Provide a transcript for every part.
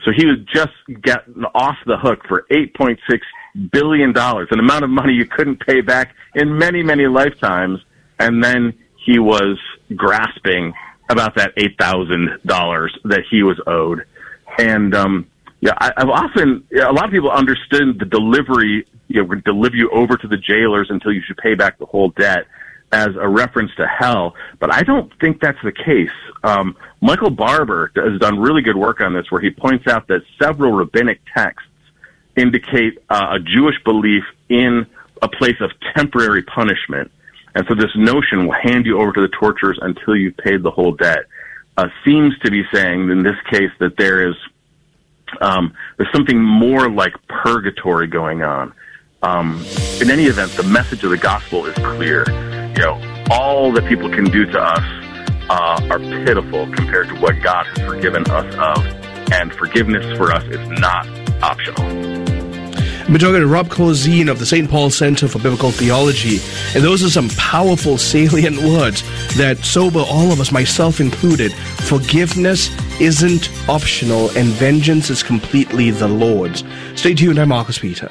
So he would just get off the hook for $8.6 billion, an amount of money you couldn't pay back in many, many lifetimes. And then he was grasping about that $8,000 that he was owed. And, I've often, a lot of people understood the delivery, would deliver you over to the jailers until you should pay back the whole debt as a reference to hell. But I don't think that's the case. Michael Barber has done really good work on this, where he points out that several rabbinic texts indicate a Jewish belief in a place of temporary punishment. And so this notion, will hand you over to the torturers until you've paid the whole debt, seems to be saying in this case that there's something more like purgatory going on. In any event, the message of the gospel is clear. All that people can do to us are pitiful compared to what God has forgiven us of, and forgiveness for us is not optional. We're talking to Rob Corzine of the St. Paul Center for Biblical Theology, and those are some powerful, salient words that sober all of us, myself included. Forgiveness isn't optional, and vengeance is completely the Lord's. Stay tuned. I'm Marcus Peter.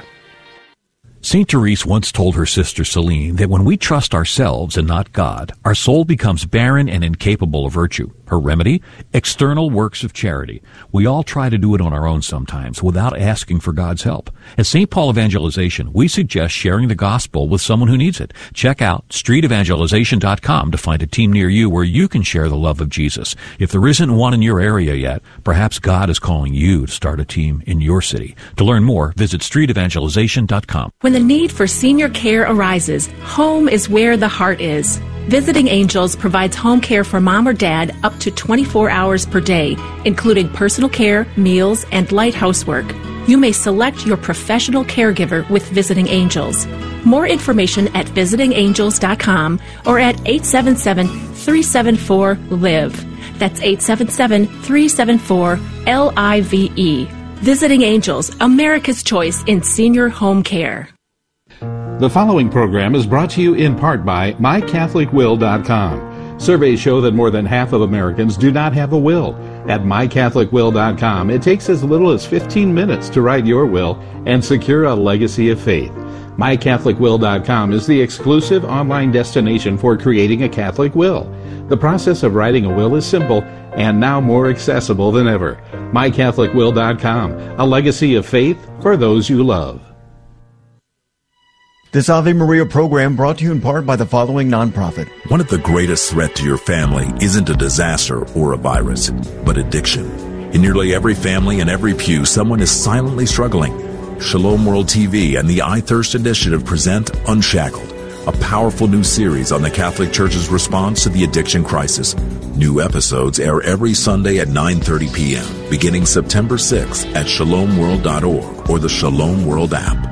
St. Therese once told her sister Celine that when we trust ourselves and not God, our soul becomes barren and incapable of virtue. Her remedy? External works of charity. We all try to do it on our own sometimes without asking for God's help. At St. Paul Evangelization, we suggest sharing the gospel with someone who needs it. Check out streetevangelization.com to find a team near you where you can share the love of Jesus. If there isn't one in your area yet, perhaps God is calling you to start a team in your city. To learn more, visit streetevangelization.com. When the need for senior care arises, home is where the heart is. Visiting Angels provides home care for mom or dad up to 24 hours per day, including personal care, meals, and light housework. You may select your professional caregiver with Visiting Angels. More information at visitingangels.com or at 877-374-LIVE. That's 877-374-LIVE. Visiting Angels, America's choice in senior home care. The following program is brought to you in part by MyCatholicWill.com. Surveys show that more than half of Americans do not have a will. At MyCatholicWill.com, it takes as little as 15 minutes to write your will and secure a legacy of faith. MyCatholicWill.com is the exclusive online destination for creating a Catholic will. The process of writing a will is simple and now more accessible than ever. MyCatholicWill.com, a legacy of faith for those you love. This Ave Maria program brought to you in part by the following nonprofit. One of the greatest threats to your family isn't a disaster or a virus, but addiction. In nearly every family and every pew, someone is silently struggling. Shalom World TV and the iThirst Initiative present Unshackled, a powerful new series on the Catholic Church's response to the addiction crisis. New episodes air every Sunday at 9:30 p.m., beginning September 6th at shalomworld.org or the Shalom World app.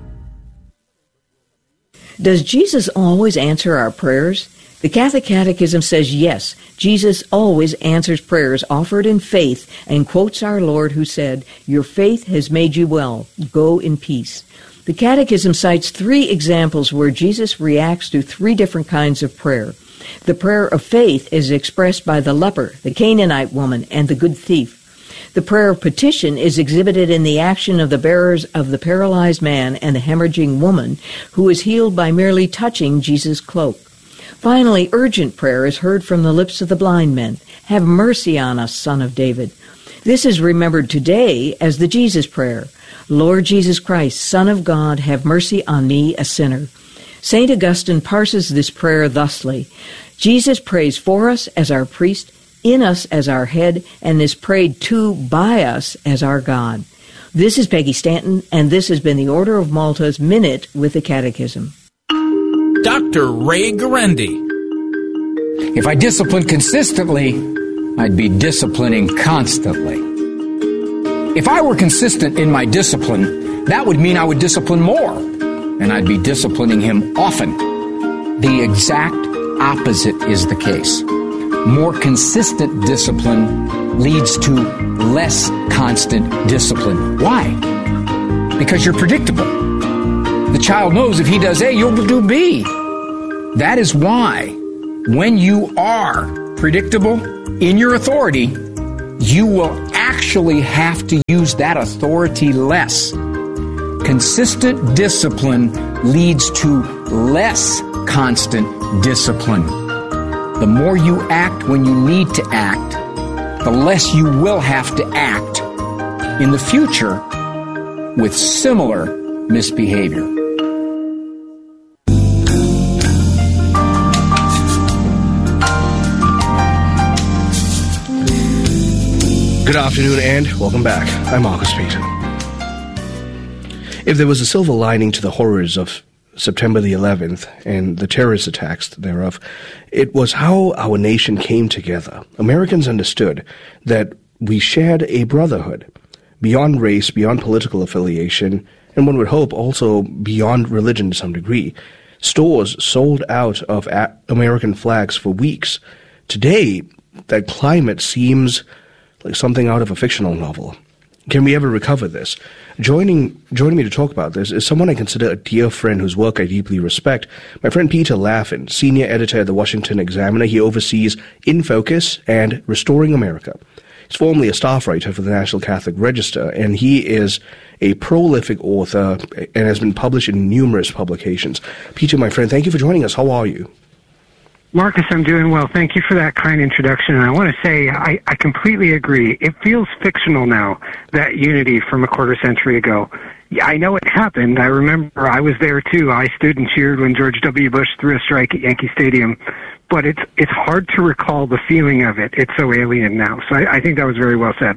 Does Jesus always answer our prayers? The Catholic Catechism says yes, Jesus always answers prayers offered in faith and quotes our Lord who said, "Your faith has made you well. Go in peace." The Catechism cites 3 examples where Jesus reacts to 3 different kinds of prayer. The prayer of faith is expressed by the leper, the Canaanite woman, and the good thief. The prayer of petition is exhibited in the action of the bearers of the paralyzed man and the hemorrhaging woman, who is healed by merely touching Jesus' cloak. Finally, urgent prayer is heard from the lips of the blind men. "Have mercy on us, Son of David." This is remembered today as the Jesus prayer. "Lord Jesus Christ, Son of God, have mercy on me, a sinner." St. Augustine parses this prayer thusly: Jesus prays for us as our priest, in us as our head, and is prayed to by us as our God. This is Peggy Stanton, and this has been the Order of Malta's Minute with the Catechism. Dr. Ray Guarendi. If I disciplined consistently, I'd be disciplining constantly. If I were consistent in my discipline, that would mean I would discipline more, and I'd be disciplining him often. The exact opposite is the case. More consistent discipline leads to less constant discipline. Why? Because you're predictable. The child knows if he does A, you'll do B. That is why when you are predictable in your authority, you will act actually have to use that authority less. Consistent discipline leads to less constant discipline. The more you act when you need to act, the less you will have to act in the future with similar misbehavior. Good afternoon and welcome back. I'm Marcus Payton. If there was a silver lining to the horrors of September the 11th and the terrorist attacks thereof, it was how our nation came together. Americans understood that we shared a brotherhood beyond race, beyond political affiliation, and one would hope also beyond religion to some degree. Stores sold out of American flags for weeks. Today, that climate seems like something out of a fictional novel. Can we ever recover this? Joining me to talk about this is someone I consider a dear friend whose work I deeply respect. My friend Peter Laffin, senior editor at the Washington Examiner. He oversees In Focus and Restoring America. He's formerly a staff writer for the National Catholic Register, and he is a prolific author and has been published in numerous publications. Peter, my friend, thank you for joining us. How are you? Marcus, I'm doing well. Thank you for that kind introduction. And I want to say I completely agree. It feels fictional now, that unity from a quarter century ago. Yeah, I know it happened. I remember I was there too. I stood and cheered when George W. Bush threw a strike at Yankee Stadium. But it's hard to recall the feeling of it. It's so alien now. So I think that was very well said.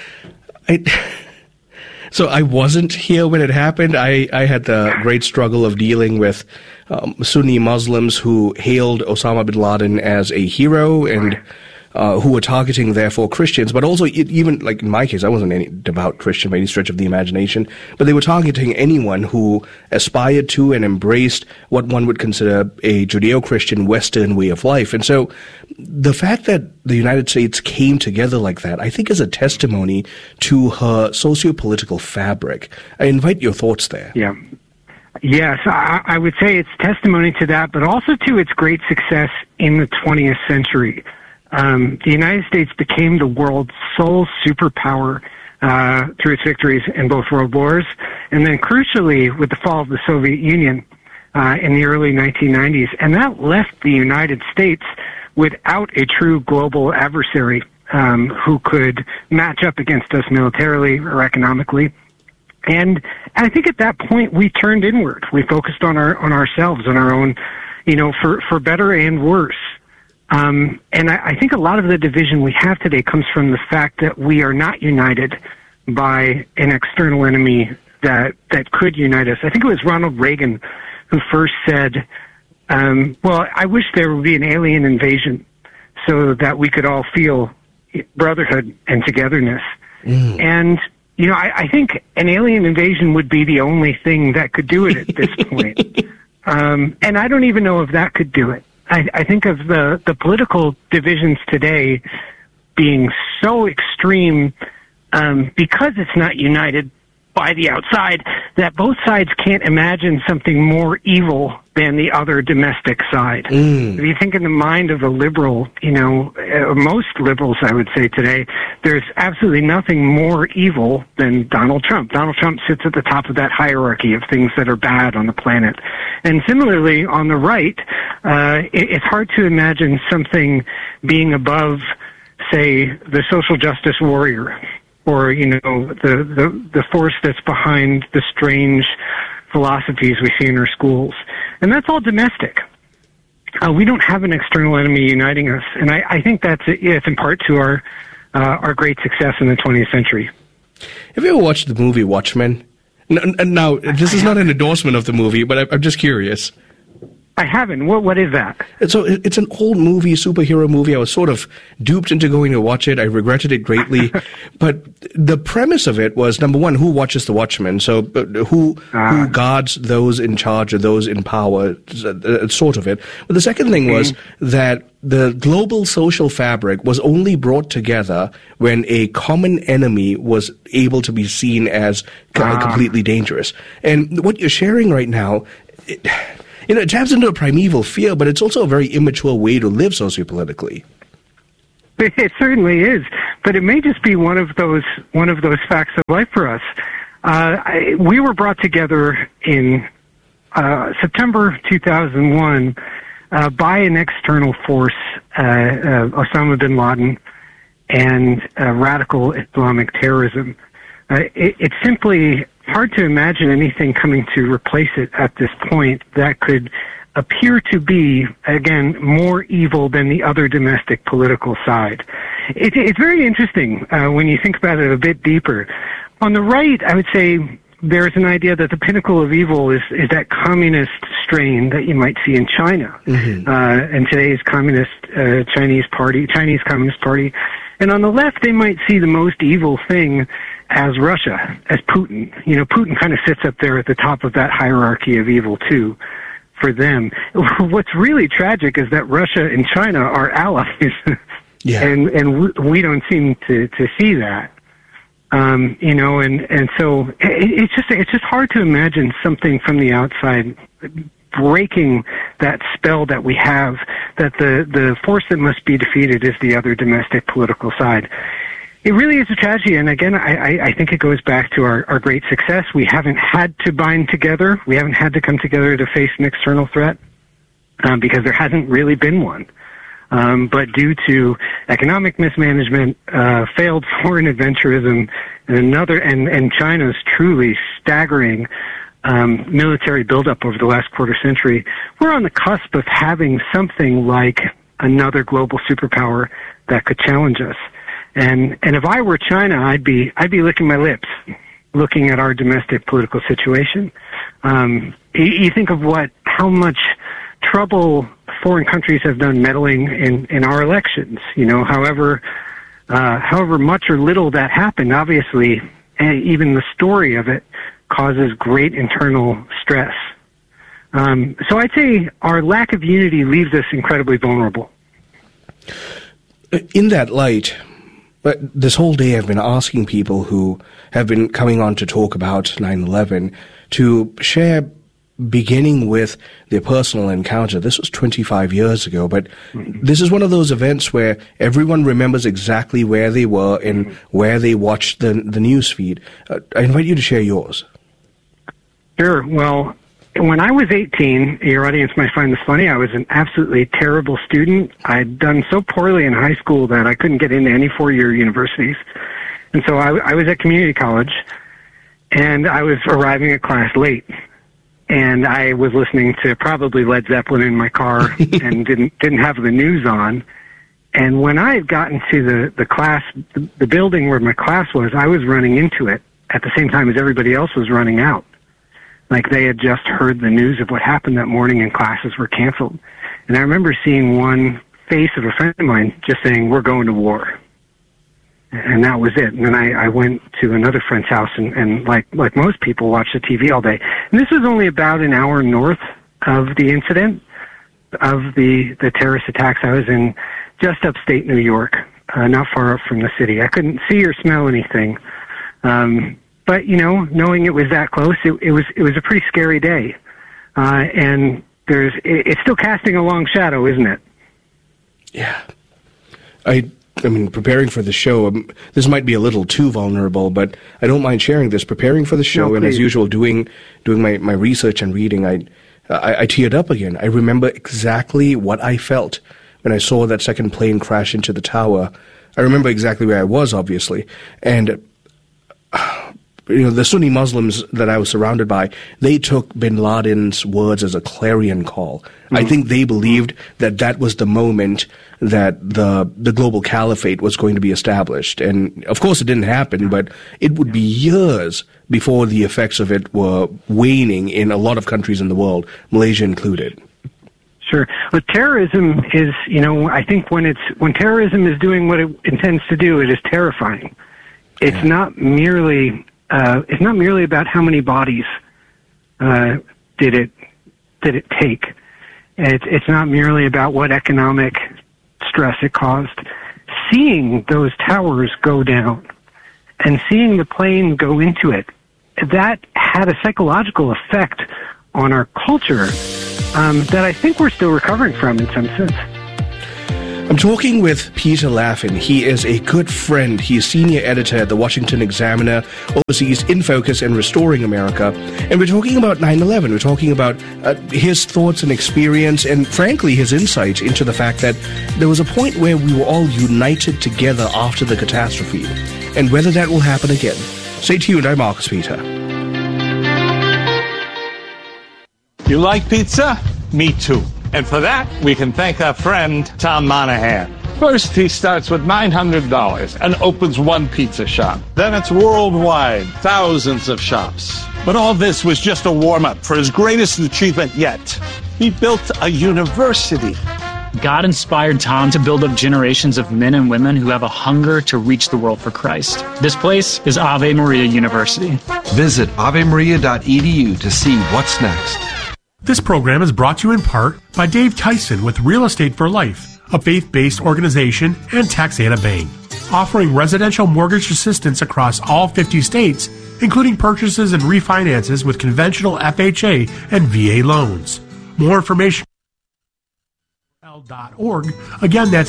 So I wasn't here when it happened. I had the great struggle of dealing with Sunni Muslims who hailed Osama bin Laden as a hero and who were targeting, therefore, Christians. But also, even like in my case, I wasn't any devout Christian by any stretch of the imagination. But they were targeting anyone who aspired to and embraced what one would consider a Judeo-Christian Western way of life. And so the fact that the United States came together like that, I think, is a testimony to her socio-political fabric. I invite your thoughts there. Yeah. Yes, I would say it's testimony to that, but also to its great success in the 20th century. The United States became the world's sole superpower through its victories in both world wars, and then crucially with the fall of the Soviet Union in the early 1990s. And that left the United States without a true global adversary who could match up against us militarily or economically. And I think at that point we turned inward. We focused on ourselves, on our own, for better and worse. And I think a lot of the division we have today comes from the fact that we are not united by an external enemy that could unite us. I think it was Ronald Reagan who first said, well, I wish there would be an alien invasion so that we could all feel brotherhood and togetherness. And, I think an alien invasion would be the only thing that could do it at this point. And I don't even know if that could do it. I think of the political divisions today being so extreme because it's not united by the outside that both sides can't imagine something more evil than the other domestic side. If you think in the mind of a liberal, most liberals, I would say today, there's absolutely nothing more evil than Donald Trump. Donald Trump sits at the top of that hierarchy of things that are bad on the planet. And similarly, on the right, it's hard to imagine something being above, say, the social justice warrior, or, the force that's behind the strange philosophies we see in our schools. And that's all domestic. We don't have an external enemy uniting us. And I think it's in part to our great success in the 20th century. Have you ever watched the movie Watchmen? Now, this is not an endorsement of the movie, but I'm just curious. I haven't. What is that? So it's an old movie, superhero movie. I was sort of duped into going to watch it. I regretted it greatly. But the premise of it was, number one, who watches the Watchmen? So who guards those in charge or those in power, sort of it. But the second thing was that the global social fabric was only brought together when a common enemy was able to be seen as completely dangerous. And what you're sharing right now, it taps into a primeval fear, but it's also a very immature way to live sociopolitically. It certainly is. but it may just be one of those facts of life for us. We were brought together in September 2001 by an external force, Osama bin Laden, and radical Islamic terrorism. It's simply hard to imagine anything coming to replace it at this point that could appear to be, again, more evil than the other domestic political side. It's very interesting when you think about it a bit deeper. On the right, I would say there's an idea that the pinnacle of evil is that communist strain that you might see in China, and today's Chinese Communist Party. And on the left, they might see the most evil thing as Russia, as Putin. You know, Putin kind of sits up there at the top of that hierarchy of evil, too, for them. What's really tragic is that Russia and China are allies, and we don't seem to see that. You know, and so it's just hard to imagine something from the outside breaking that spell that we have, that the force that must be defeated is the other domestic political side. It really is a tragedy, and again, I think it goes back to our great success. We haven't had to bind together. We haven't had to come together to face an external threat, because there hasn't really been one. But due to economic mismanagement, failed foreign adventurism, and China's truly staggering military buildup over the last quarter century, we're on the cusp of having something like another global superpower that could challenge us. And if I were China, I'd be licking my lips, looking at our domestic political situation. You think of how much trouble foreign countries have done meddling in our elections. You know, however much or little that happened, obviously, even the story of it causes great internal stress. So I'd say our lack of unity leaves us incredibly vulnerable. In that light, this whole day I've been asking people who have been coming on to talk about 9/11 to share, beginning with their personal encounter. This was 25 years ago, but this is one of those events where everyone remembers exactly where they were and where they watched the news feed. I invite you to share yours. Sure. Well, when I was 18, your audience might find this funny, I was an absolutely terrible student. I'd done so poorly in high school that I couldn't get into any four-year universities. And so I was at community college, and I was arriving at class late. And I was listening to probably Led Zeppelin in my car and didn't have the news on. And when I had gotten to the class, the building where my class was, I was running into it at the same time as everybody else was running out. Like they had just heard the news of what happened that morning and classes were canceled. And I remember seeing one face of a friend of mine just saying, "We're going to war." And that was it. And then I went to another friend's house and like most people, watched the TV all day. And this was only about an hour north of the incident of the terrorist attacks. I was in just upstate New York, not far up from the city. I couldn't see or smell anything. But, you know, knowing it was that close, it was a pretty scary day. And it's still casting a long shadow, isn't it? Yeah. I mean, preparing for the show, this might be a little too vulnerable, but I don't mind sharing this. Preparing for the show, and as usual, doing my research and reading, I teared up again. I remember exactly what I felt when I saw that second plane crash into the tower. I remember exactly where I was, obviously, and you know, the Sunni Muslims that I was surrounded by, they took bin Laden's words as a clarion call. I think they believed that was the moment that the global caliphate was going to be established. And of course it didn't happen, but it would be years before the effects of it were waning in a lot of countries in the world, Malaysia included. Sure. But terrorism is, you know, I think when terrorism is doing what it intends to do, it is terrifying. It's not merely about how many bodies did it take. It's not merely about what economic stress it caused. Seeing those towers go down and seeing the plane go into it, that had a psychological effect on our culture that I think we're still recovering from in some sense. I'm talking with Peter Laffin. He is a good friend. He's senior editor at the Washington Examiner, oversees In Focus and Restoring America. And we're talking about 9/11. We're talking about his thoughts and experience and, frankly, his insight into the fact that there was a point where we were all united together after the catastrophe, and whether that will happen again. Stay tuned. I'm Marcus Peter. You like pizza? Me too. And for that, we can thank our friend, Tom Monahan. First, he starts with $900 and opens one pizza shop. Then it's worldwide, thousands of shops. But all this was just a warm-up for his greatest achievement yet. He built a university. God inspired Tom to build up generations of men and women who have a hunger to reach the world for Christ. This place is Ave Maria University. Visit avemaria.edu to see what's next. This program is brought to you in part by Dave Tyson with Real Estate for Life, a faith-based organization, and Taxana Bank, offering residential mortgage assistance across all 50 states, including purchases and refinances with conventional FHA and VA loans. More information L.org. Again, that's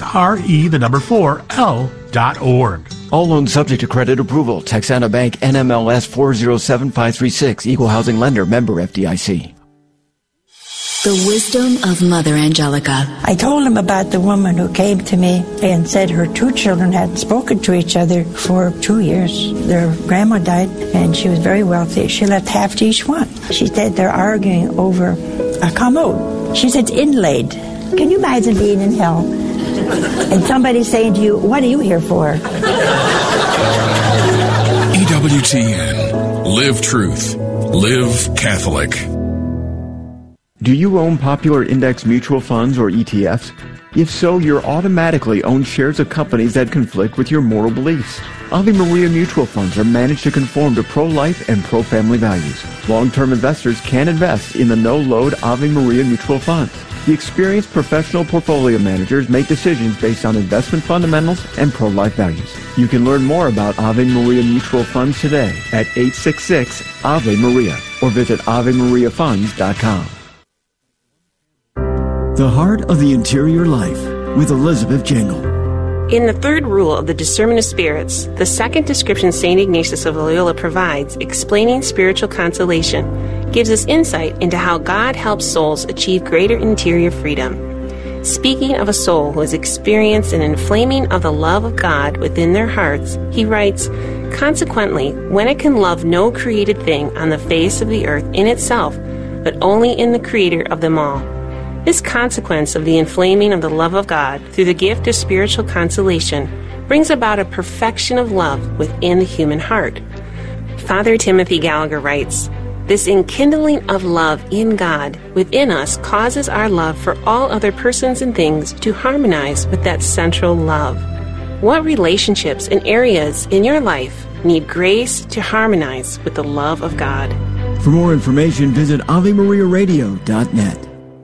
RE4L.org. All loans subject to credit approval. Texana Bank, NMLS 407536. Equal housing lender. Member FDIC. The wisdom of Mother Angelica. I told him about the woman who came to me and said her two children hadn't spoken to each other for 2 years. Their grandma died, and she was very wealthy. She left half to each one. She said they're arguing over a commode. She said it's inlaid. Can you imagine being in hell and somebody saying to you, "What are you here for?" EWTN. Live truth. Live Catholic. Do you own popular index mutual funds or ETFs? If so, you're automatically own shares of companies that conflict with your moral beliefs. Ave Maria mutual funds are managed to conform to pro-life and pro-family values. Long-term investors can invest in the no-load Ave Maria mutual funds. The experienced professional portfolio managers make decisions based on investment fundamentals and pro-life values. You can learn more about Ave Maria mutual funds today at 866-AVE-MARIA or visit AveMariaFunds.com. The Heart of the Interior Life with Elizabeth Jangle. In the third rule of the discernment of spirits, the second description St. Ignatius of Loyola provides, explaining spiritual consolation, gives us insight into how God helps souls achieve greater interior freedom. Speaking of a soul who has experienced an inflaming of the love of God within their hearts, he writes, "Consequently, when it can love no created thing on the face of the earth in itself, but only in the Creator of them all, this consequence of the inflaming of the love of God through the gift of spiritual consolation brings about a perfection of love within the human heart." Father Timothy Gallagher writes, "This enkindling of love in God within us causes our love for all other persons and things to harmonize with that central love." What relationships and areas in your life need grace to harmonize with the love of God? For more information, visit AveMariaRadio.net.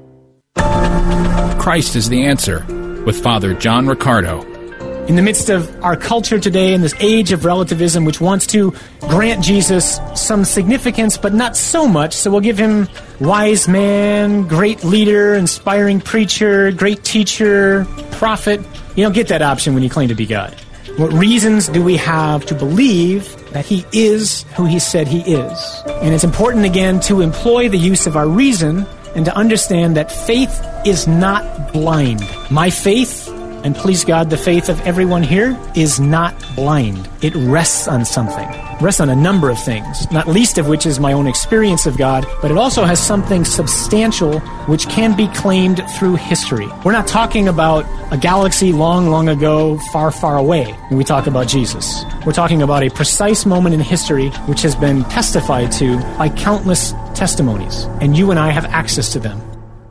Christ is the Answer with Father John Riccardo. In the midst of our culture today, in this age of relativism, which wants to grant Jesus some significance, but not so much, so we'll give him wise man, great leader, inspiring preacher, great teacher, prophet. You don't get that option when you claim to be God. What reasons do we have to believe that he is who he said he is? And it's important, again, to employ the use of our reason and to understand that faith is not blind. My faith, and please God, the faith of everyone here, is not blind. It rests on something. It rests on a number of things, not least of which is my own experience of God, but it also has something substantial which can be claimed through history. We're not talking about a galaxy long, long ago, far, far away when we talk about Jesus. We're talking about a precise moment in history which has been testified to by countless testimonies, and you and I have access to them.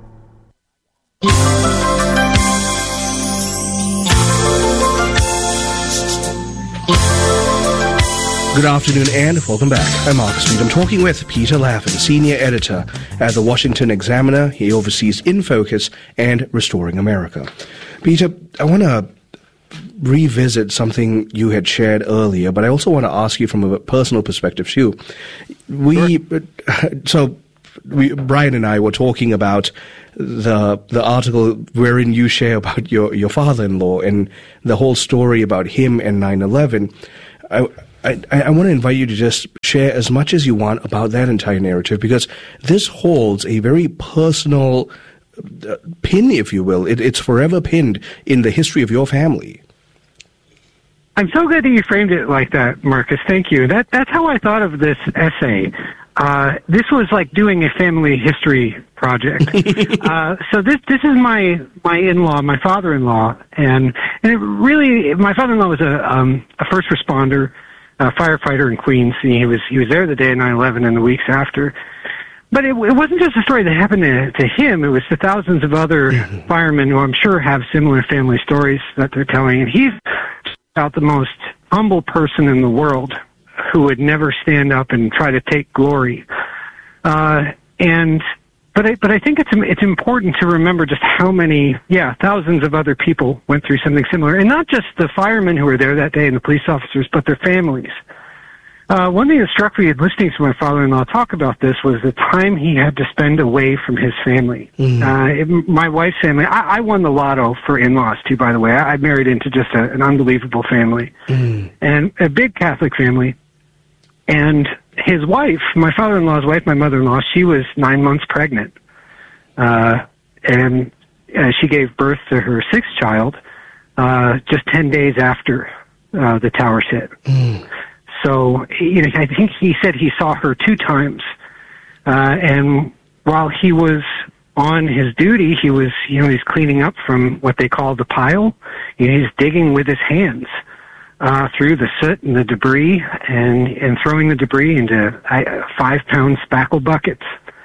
Good afternoon and welcome back. I'm Marcus Reed. I'm talking with Peter Laffin, senior editor at the Washington Examiner. He oversees In Focus and Restoring America. Peter, I want to revisit something you had shared earlier, but I also want to ask you from a personal perspective too. So Brian and I were talking about the article wherein you share about your father-in-law and the whole story about him and 9/11. I want to invite you to just share as much as you want about that entire narrative, because this holds a very personal pin, if you will. It's forever pinned in the history of your family. I'm so glad that you framed it like that, Marcus. Thank you. That's how I thought of this essay. This was like doing a family history project. So this is my in-law, my father-in-law, and it really, my father-in-law was a first responder, a firefighter in Queens. He was there the day of 9/11 and the weeks after. But it wasn't just a story that happened to him. It was to thousands of other firemen who I'm sure have similar family stories that they're telling. And he's about the most humble person in the world who would never stand up and try to take glory. But I think it's important to remember just how many, thousands of other people went through something similar. And not just the firemen who were there that day and the police officers, but their families. One thing that struck me in listening to my father-in-law talk about this was the time he had to spend away from his family. My wife's family, I won the lotto for in-laws too, by the way. I married into just an unbelievable family and a big Catholic family. And his wife, my father-in-law's wife, my mother-in-law, she was 9 months pregnant. And she gave birth to her sixth child just 10 days after the towers hit. So, I think he said he saw her 2 times. And while he was on his duty, he was, he's cleaning up from what they call the pile. He's digging with his hands through the soot and the debris and throwing the debris into 5-pound spackle buckets.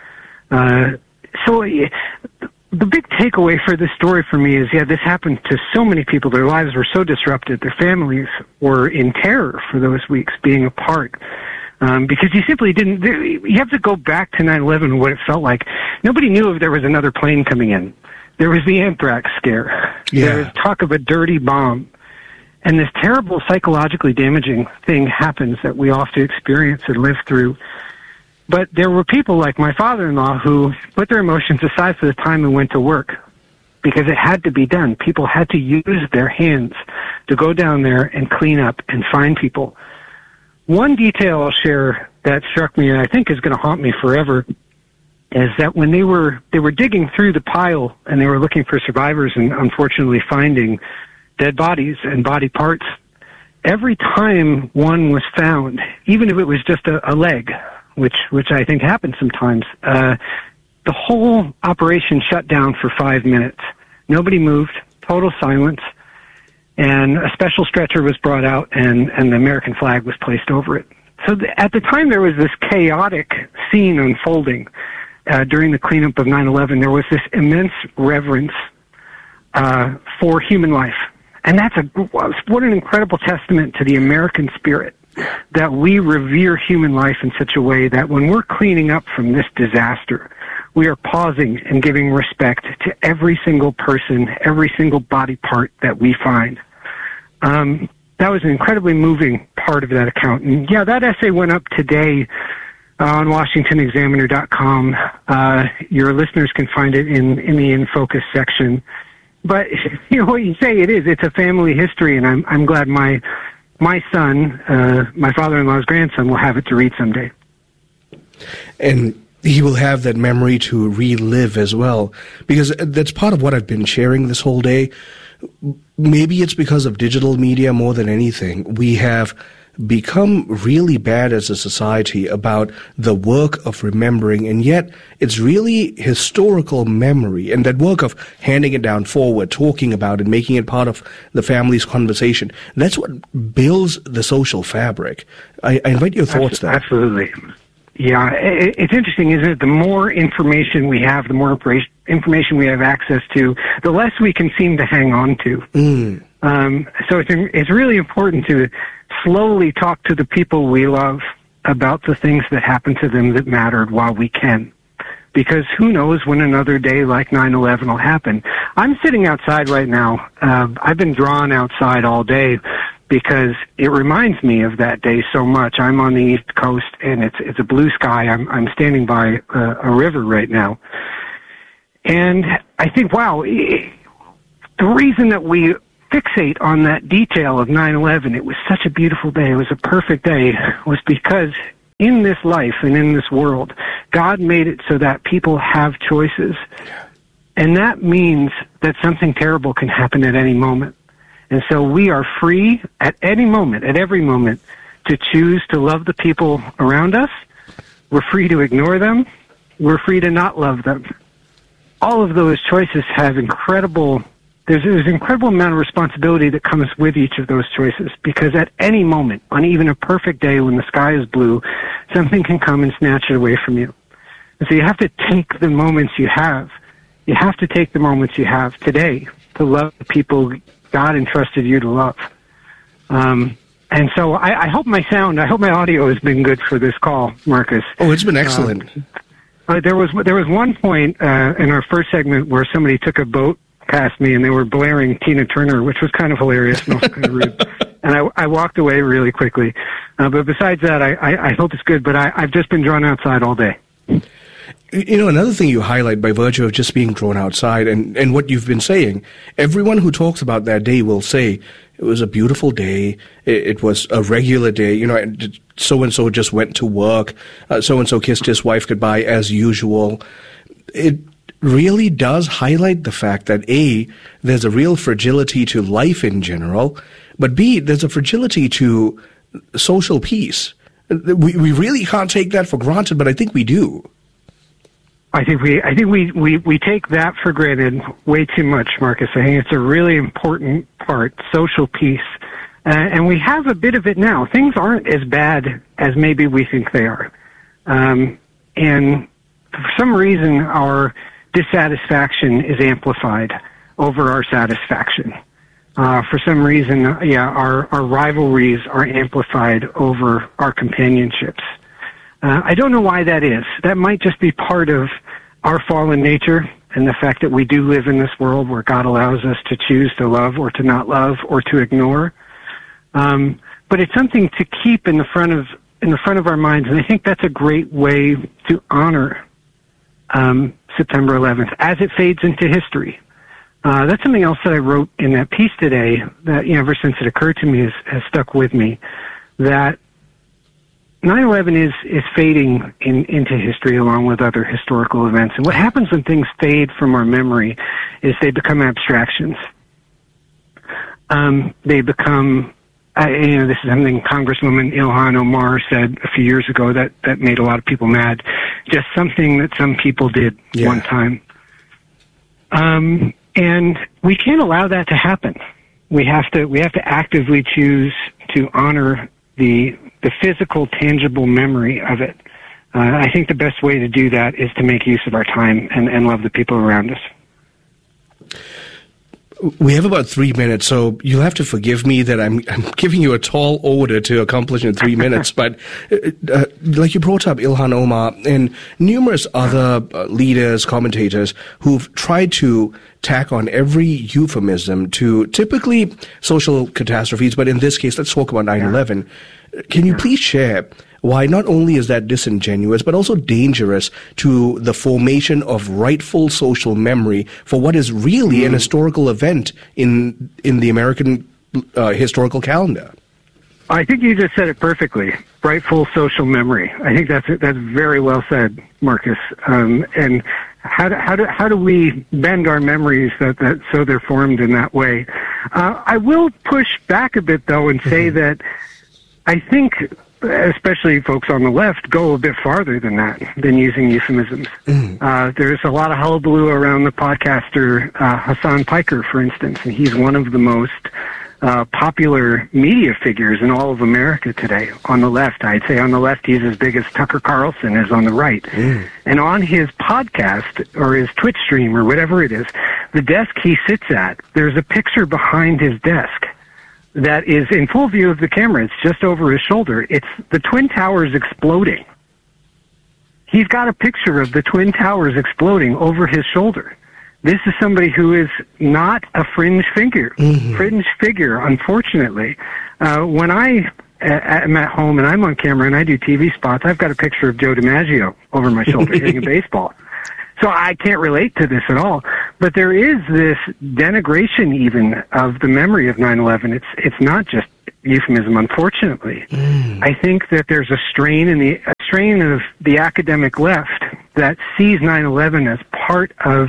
So the big takeaway for this story for me is, this happened to so many people. Their lives were so disrupted. Their families were in terror for those weeks being apart. Because you simply didn't, you have to go back to 9/11 and what it felt like. Nobody knew if there was another plane coming in. There was the anthrax scare. There was talk of a dirty bomb. And this terrible psychologically damaging thing happens that we all have to experience and live through. But there were people like my father-in-law who put their emotions aside for the time and went to work because it had to be done. People had to use their hands to go down there and clean up and find people. One detail I'll share that struck me and I think is going to haunt me forever is that when they were digging through the pile and they were looking for survivors and unfortunately finding dead bodies and body parts, every time one was found, even if it was just a leg, which I think happens sometimes, the whole operation shut down for 5 minutes. Nobody moved, total silence, and a special stretcher was brought out and the American flag was placed over it. So at the time there was this chaotic scene unfolding during the cleanup of 9/11. There was this immense reverence for human life. And what an incredible testament to the American spirit, that we revere human life in such a way that when we're cleaning up from this disaster, we are pausing and giving respect to every single person, every single body part that we find. That was an incredibly moving part of that account. And that essay went up today on WashingtonExaminer.com. Your listeners can find it in the In Focus section. But what you say, it's a family history, and I'm glad my son, my father-in-law's grandson, will have it to read someday. And he will have that memory to relive as well, because that's part of what I've been sharing this whole day. Maybe it's because of digital media more than anything. We have become really bad as a society about the work of remembering, and yet it's really historical memory and that work of handing it down forward, talking about it, making it part of the family's conversation. That's what builds the social fabric. I invite your thoughts there. Absolutely. Yeah, it's interesting, isn't it? The more information we have, the more information we have access to, the less we can seem to hang on to. So it's really important to slowly talk to the people we love about the things that happened to them that mattered while we can. Because who knows when another day like 9/11 will happen. I'm sitting outside right now. I've been drawn outside all day because it reminds me of that day so much. I'm on the East Coast, and it's a blue sky. I'm standing by a river right now. And I think, wow, the reason that we fixate on that detail of 9/11, it was such a beautiful day, it was a perfect day, was because in this life and in this world, God made it so that people have choices. And that means that something terrible can happen at any moment. And so we are free at any moment, at every moment, to choose to love the people around us. We're free to ignore them. We're free to not love them. All of those choices have there's an incredible amount of responsibility that comes with each of those choices, because at any moment, on even a perfect day when the sky is blue, something can come and snatch it away from you. And so you have to take the moments you have. You have to take the moments you have today to love the people God entrusted you to love. And so I hope my audio has been good for this call, Marcus. Oh, it's been excellent. There was one point in our first segment where somebody took a boat past me and they were blaring Tina Turner, which was kind of hilarious and also kind of rude. And I walked away really quickly. But besides that, I hope it's good. But I've just been drawn outside all day. You know, another thing you highlight by virtue of just being drawn outside and what you've been saying, everyone who talks about that day will say it was a beautiful day, it was a regular day, you know, so-and-so just went to work, so-and-so kissed his wife goodbye as usual. It really does highlight the fact that A, there's a real fragility to life in general, but B, there's a fragility to social peace. We really can't take that for granted, but I think we do. I think we take that for granted way too much, Marcus. I think it's a really important part, social peace. And we have a bit of it now. Things aren't as bad as maybe we think they are. And for some reason, our dissatisfaction is amplified over our satisfaction. For some reason, our rivalries are amplified over our companionships. I don't know why that is. That might just be part of our fallen nature and the fact that we do live in this world where God allows us to choose to love or to not love or to ignore. But it's something to keep in the front of our minds, and I think that's a great way to honor September 11th as it fades into history. That's something else that I wrote in that piece today that, ever since it occurred to me has stuck with me, that 9/11 is fading into history along with other historical events. And what happens when things fade from our memory is they become abstractions. They become, this is something Congresswoman Ilhan Omar said a few years ago that made a lot of people mad. Just something that some people did one time. And we can't allow that to happen. We have to actively choose to honor the physical, tangible memory of it. I think the best way to do that is to make use of our time and love the people around us. We have about 3 minutes, so you'll have to forgive me that I'm giving you a tall order to accomplish in 3 minutes. But like you brought up Ilhan Omar and numerous other leaders, commentators who've tried to tack on every euphemism to typically social catastrophes, but in this case, let's talk about 9/11. Can you please share why not only is that disingenuous, but also dangerous to the formation of rightful social memory for what is really an historical event in the American historical calendar? I think you just said it perfectly. Rightful social memory. I think that's very well said, Marcus. And how do we bend our memories that so they're formed in that way? I will push back a bit though and say that I think, especially folks on the left, go a bit farther than that, than using euphemisms. There's a lot of hullabaloo around the podcaster Hassan Piker, for instance, and he's one of the most popular media figures in all of America today on the left. I'd say on the left he's as big as Tucker Carlson is on the right. And on his podcast or his Twitch stream or whatever it is, the desk he sits at, there's a picture behind his desk that is in full view of the camera. It's just over his shoulder. It's the Twin Towers exploding. He's got a picture of the Twin Towers exploding over his shoulder. This is somebody who is not a fringe figure, unfortunately. When I'm at home and I'm on camera and I do TV spots, I've got a picture of Joe DiMaggio over my shoulder hitting a baseball. So I can't relate to this at all. But there is this denigration even of the memory of 9/11. It's not just euphemism, unfortunately. I think that there's a strain of the academic left that sees 9/11 as part of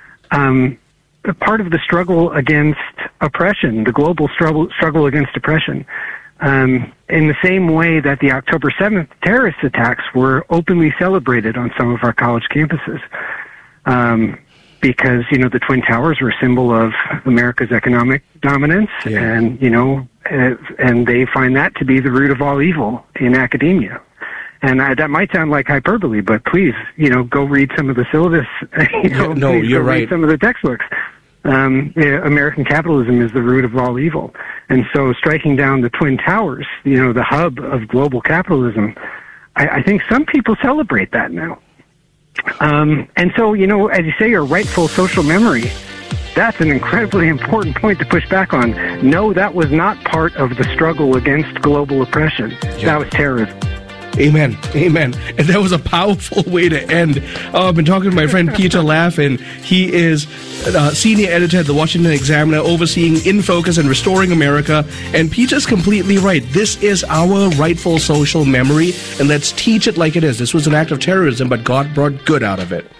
the struggle against oppression, the global struggle against oppression. In the same way that the October 7th terrorist attacks were openly celebrated on some of our college campuses. Because, the Twin Towers were a symbol of America's economic dominance, and they find that to be the root of all evil in academia. And that might sound like hyperbole, but please, go read some of the syllabus. You're right. Read some of the textbooks. American capitalism is the root of all evil. And so striking down the Twin Towers, the hub of global capitalism, I think some people celebrate that now. And so, as you say, your rightful social memory, that's an incredibly important point to push back on. No, that was not part of the struggle against global oppression. That was terrorism. Amen. Amen. And that was a powerful way to end. I've been talking to my friend Peter Laff, and he is senior editor at the Washington Examiner, overseeing In Focus and Restoring America. And Peter's completely right. This is our rightful social memory, and let's teach it like it is. This was an act of terrorism, but God brought good out of it.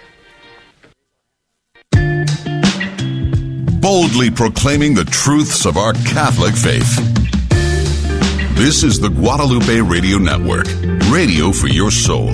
Boldly proclaiming the truths of our Catholic faith. This is the Guadalupe Radio Network, radio for your soul.